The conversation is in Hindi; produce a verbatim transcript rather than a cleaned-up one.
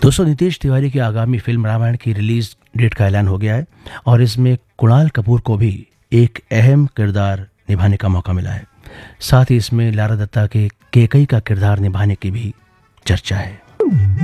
दोस्तों, नितेश तिवारी की आगामी फिल्म रामायण की रिलीज डेट का ऐलान हो गया है और इसमें कुणाल कपूर को भी एक अहम किरदार निभाने का मौका मिला है। साथ ही इसमें लारा दत्ता के केकई का किरदार निभाने की भी चर्चा है।